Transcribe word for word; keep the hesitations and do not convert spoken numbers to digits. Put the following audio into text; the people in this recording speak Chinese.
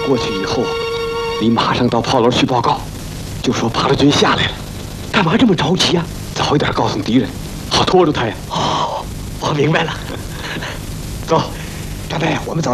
过去以后，你马上到炮楼去报告，就说八路军下来了。 干嘛这么着急啊？ 早一点告诉敌人，好拖住他呀。 哦，我明白了。走，张队，我们走。